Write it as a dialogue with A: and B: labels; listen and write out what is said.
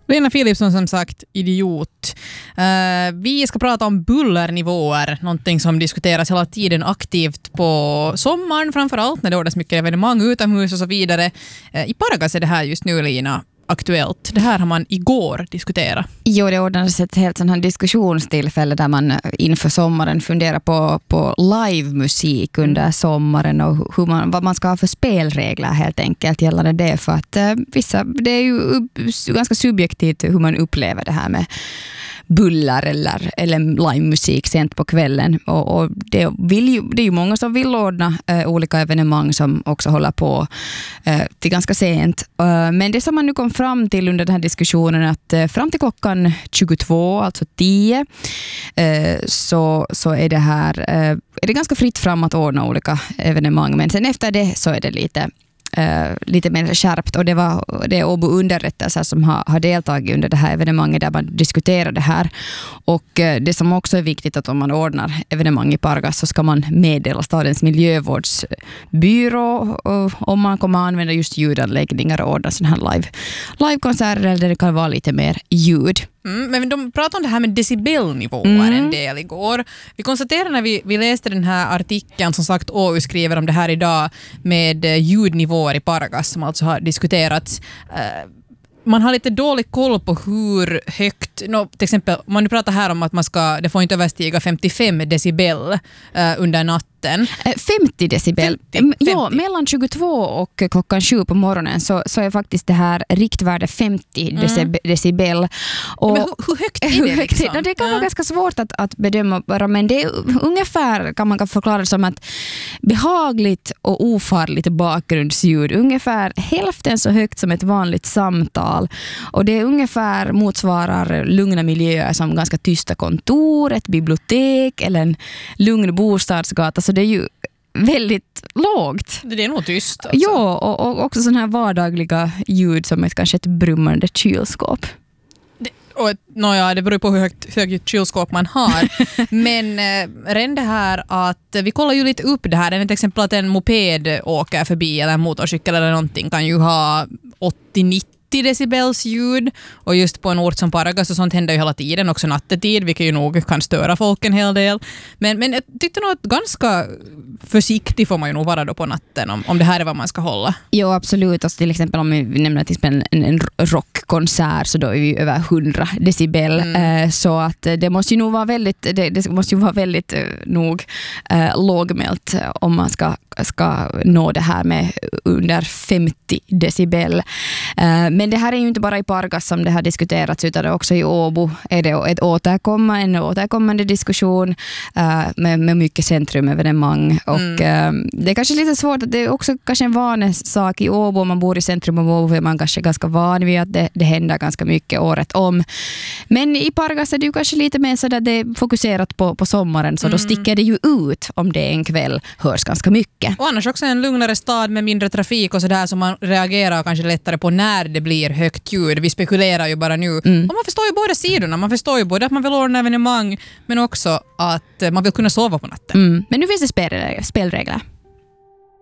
A: Lena Philipsson som sagt, idiot. Vi ska prata om bullernivåer, någonting som diskuteras hela tiden aktivt på sommaren framförallt när det ordnas mycket evenemang utomhus och så vidare. I Pargas är det här just nu, Lina, aktuellt. Det här har man igår diskuterat.
B: Jo, det ordnades ett helt sån här diskussionstillfälle där man inför sommaren funderar på livemusik under sommaren och vad man ska ha för spelregler helt enkelt gällande det, för att det är ju ganska subjektivt hur man upplever det här med buller eller livemusik sent på kvällen, och det är ju många som vill ordna olika evenemang som också håller på till ganska sent, men det som man nu kom fram till under den här diskussionen att fram till klockan 22, alltså 10 så är det här är det ganska fritt fram att ordna olika evenemang, men sen efter det så är det lite mer skärpt, och det är Åbo underrättelser som har deltagit under det här evenemanget där man diskuterar det här. Och det som också är viktigt, att om man ordnar evenemang i Pargas så ska man meddela stadens miljövårdsbyrå om man kommer att använda just ljudanläggningar och ordna sådana här livekonserter eller det kan vara lite mer ljud.
A: Men de pratade om det här med decibelnivåer en del igår. Vi konstaterade när vi läste den här artikeln, som sagt Åhus skriver om det här idag, med ljudnivåer i Pargas som alltså har diskuterats. Man har lite dålig koll på hur högt, till exempel om man nu pratar här om att det får inte överstiga 55 decibel under natten.
B: 50 decibel.
A: 50.
B: Ja, mellan 22 och klockan 7 på morgonen så är faktiskt det här riktvärde 50 decibel. Och
A: men hur högt är det liksom?
B: Det kan vara ganska svårt att bedöma bara, men det är ungefär, kan man förklara det som att behagligt och ofarligt bakgrundsljud, ungefär hälften så högt som ett vanligt samtal, och det är ungefär motsvarar lugna miljöer som ganska tysta kontor, ett bibliotek eller en lugn bostadsgata. Så det är ju väldigt lågt.
A: Det är nog tyst. Alltså.
B: Ja, och också sådana här vardagliga ljud som kanske ett brummande kylskåp.
A: Det beror på hur högt kylskåp man har. Men redan det här att vi kollar ju lite upp det här. Till exempel att en moped åker förbi eller en motorcykel eller någonting kan ju ha 80-90 decibels ljud, och just på en ort som Pargas och sånt händer ju hela tiden, också nattetid, vilket ju nog kan störa folk en hel del. Men jag tyckte nog att ganska försiktig får man ju nog vara då på natten om det här är vad man ska hålla.
B: Jo, absolut. Alltså, till exempel om vi nämner till exempel en rockkonsert, så då är vi över 100 decibel. Så att det måste ju nog vara väldigt nog lågmält om man ska nå det här med under 50 decibel. Men det här är ju inte bara i Pargas som det har diskuterats, utan det också i Åbo är det en återkommande diskussion med mycket centrumevenemang. Och det är kanske lite svårt, att det är också kanske en vanesak i Åbo. Om man bor i centrum av Åbo är man kanske ganska van vid att det händer ganska mycket året om. Men i Pargas är det ju kanske lite mer så där det är fokuserat på sommaren, så då sticker det ju ut om det är en kväll hörs ganska mycket.
A: Och annars också en lugnare stad med mindre trafik och sådär, som man reagerar kanske lättare på när det blir högt ljud. Vi spekulerar ju bara nu. Och man förstår ju båda sidorna. Man förstår ju både att man vill ordna evenemang, men också att man vill kunna sova på natten.
B: Men nu finns det spelregler.